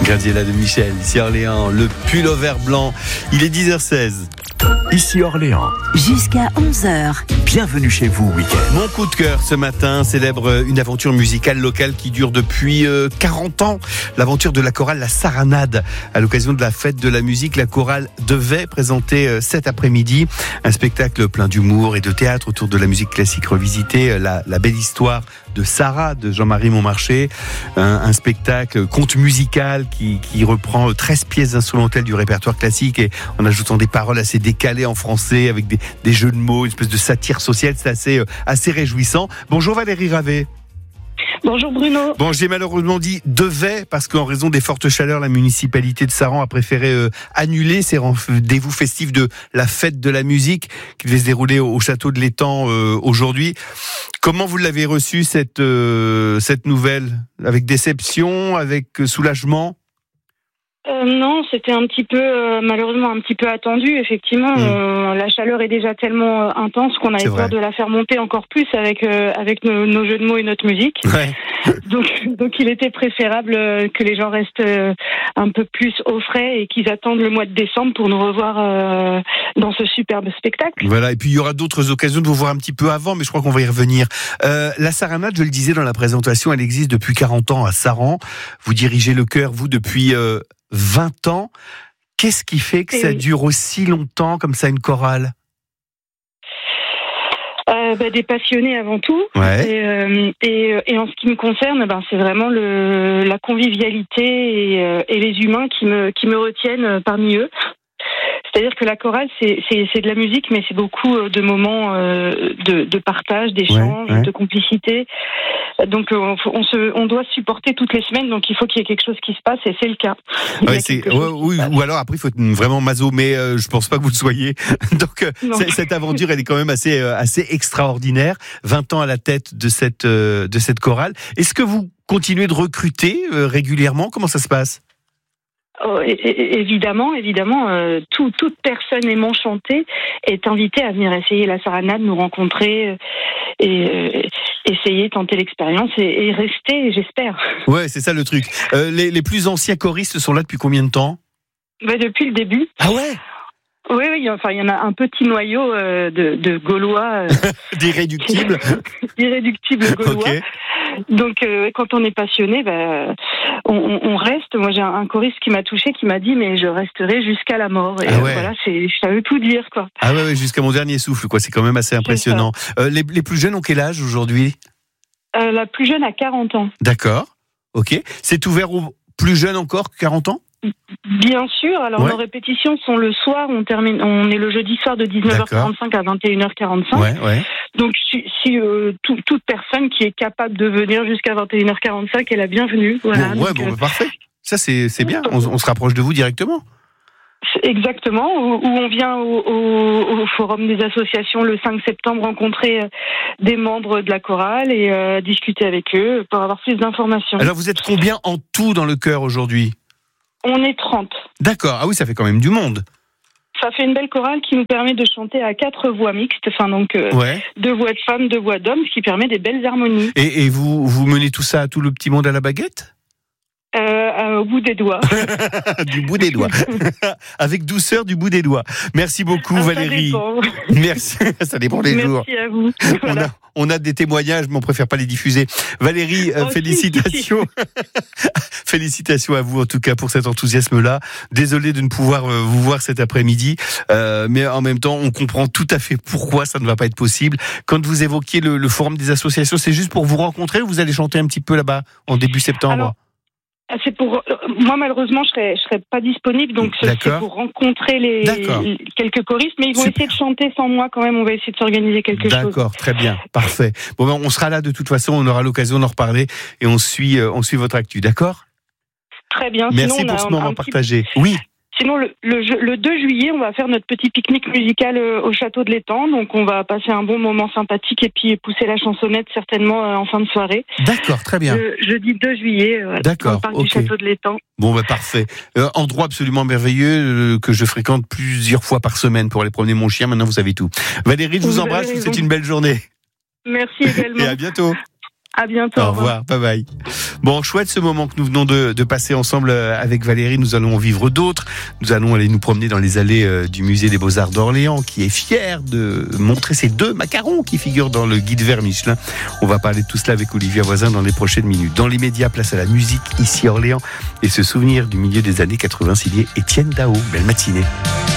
Graziella de Michel, ici Orléans, le pull-over blanc. Il est 10h16. Ici Orléans. Jusqu'à 11h. Bienvenue chez vous, week-end. Mon coup de cœur ce matin célèbre une aventure musicale locale qui dure depuis 40 ans. L'aventure de la chorale La Saranade. À l'occasion de la fête de la musique, la chorale devait présenter cet après-midi un spectacle plein d'humour et de théâtre autour de la musique classique revisitée, la belle histoire de Sarah de Jean-Marie Montmarché. Un spectacle conte musical qui reprend 13 pièces instrumentales du répertoire classique et en ajoutant des paroles assez décalées en français avec des jeux de mots, une espèce de satire sociale. C'est assez réjouissant. Bonjour Valérie Ravet. Bonjour Bruno. Bon, j'ai malheureusement dit devait parce qu'en raison des fortes chaleurs, la municipalité de Saran a préféré annuler ses rendez-vous festifs de la fête de la musique qui devait se dérouler au château de l'Étang aujourd'hui. Comment vous l'avez reçue cette nouvelle? Avec déception, avec soulagement? Non, c'était un petit peu, malheureusement, un petit peu attendu. Effectivement, la chaleur est déjà tellement intense qu'on avait peur de la faire monter encore plus avec nos jeux de mots et notre musique. Ouais. Donc, il était préférable que les gens restent un peu plus au frais et qu'ils attendent le mois de décembre pour nous revoir dans ce superbe spectacle. Voilà. Et puis il y aura d'autres occasions de vous voir un petit peu avant, mais je crois qu'on va y revenir. La Saranade, je le disais dans la présentation, elle existe depuis 40 ans à Saran. Vous dirigez le chœur, vous, depuis 20 ans. Qu'est-ce qui fait que ça dure aussi longtemps comme ça, une chorale? Des passionnés avant tout. Ouais. Et en ce qui me concerne, c'est vraiment la convivialité et les humains qui me retiennent parmi eux. C'est-à-dire que la chorale, c'est de la musique, mais c'est beaucoup de moments de partage, d'échange, de complicité. Donc on doit se supporter toutes les semaines, donc il faut qu'il y ait quelque chose qui se passe, et c'est le cas. Oui, ou alors après il faut être vraiment maso, mais je pense pas que vous le soyez. Donc cette aventure, elle est quand même assez extraordinaire. 20 ans à la tête de cette chorale. Est-ce que vous continuez de recruter régulièrement? Comment ça se passe? Évidemment, toute personne aimant chanter est invitée à venir essayer la Saranade, nous rencontrer et essayer, tenter l'expérience et rester, j'espère. Ouais, c'est ça le truc. Les plus anciens choristes sont là depuis combien de temps? Depuis le début. Ah ouais? Oui, il y en a un petit noyau de Gaulois. D'irréductibles. Irréductibles Gaulois. Okay. Donc, quand on est passionné, on reste. Moi, j'ai un choriste qui m'a touché, qui m'a dit, mais je resterai jusqu'à la mort. Et voilà, ça veut tout dire, quoi. Ah ouais, jusqu'à mon dernier souffle, quoi. C'est quand même assez impressionnant. Les plus jeunes ont quel âge aujourd'hui? La plus jeune a 40 ans. D'accord. Ok. C'est ouvert aux plus jeunes encore, 40 ans? Bien sûr. Alors, nos répétitions sont le soir. On est le jeudi soir de 19h45 à 21h45. Ouais. Donc, si toute personne qui est capable de venir jusqu'à 21h45 est la bienvenue. Voilà. Parfait. Ça, c'est bien. On se rapproche de vous directement. Exactement. Où on vient au forum des associations le 5 septembre rencontrer des membres de la chorale et discuter avec eux pour avoir plus d'informations. Alors, vous êtes combien en tout dans le chœur aujourd'hui? On est 30. D'accord. Ah oui, ça fait quand même du monde. Ça fait une belle chorale qui nous permet de chanter à 4 voix mixtes, 2 voix de femmes, 2 voix d'hommes, ce qui permet des belles harmonies. Et vous menez tout ça à tout le petit monde à la baguette? Au bout des doigts. Du bout des doigts. Avec douceur du bout des doigts. Merci beaucoup Valérie. Ça dépend. Merci. Ça dépend des jours. Merci à vous. Voilà. On a des témoignages, mais on préfère pas les diffuser. Valérie, félicitations. Félicitations à vous en tout cas pour cet enthousiasme-là. Désolé de ne pouvoir vous voir cet après-midi, mais en même temps, on comprend tout à fait pourquoi ça ne va pas être possible. Quand vous évoquiez le forum des associations, c'est juste pour vous rencontrer ou vous allez chanter un petit peu là-bas en début septembre? Alors, c'est pour moi, malheureusement je serais pas disponible, donc c'est pour rencontrer quelques choristes, mais ils vont essayer de chanter sans moi quand même. On va essayer de s'organiser quelque chose. D'accord, très bien, parfait. Bon, on sera là de toute façon, on aura l'occasion d'en reparler et on suit votre actu, d'accord? Très bien. Merci pour ce moment partagé. Oui. Sinon, le 2 juillet, on va faire notre petit pique-nique musical au château de l'Étang. Donc, on va passer un bon moment sympathique et puis pousser la chansonnette certainement en fin de soirée. D'accord, très bien. Jeudi 2 juillet, d'accord, au parc du château de l'Étang. Bon, parfait. Endroit absolument merveilleux que je fréquente plusieurs fois par semaine pour aller promener mon chien. Maintenant, vous savez tout. Valérie, je vous embrasse. Je vous souhaite une belle journée. Merci également. Et à bientôt. À bientôt. Au revoir, bye bye. Bon, chouette ce moment que nous venons de passer ensemble avec Valérie. Nous allons en vivre d'autres. Nous allons aller nous promener dans les allées du musée des Beaux-Arts d'Orléans, qui est fier de montrer ces 2 macarons qui figurent dans le guide vert Michelin. On va parler de tout cela avec Olivia Voisin dans les prochaines minutes. Dans les médias, place à la musique ici à Orléans et ce souvenir du milieu des années 80 signé Étienne Dao. Belle matinée.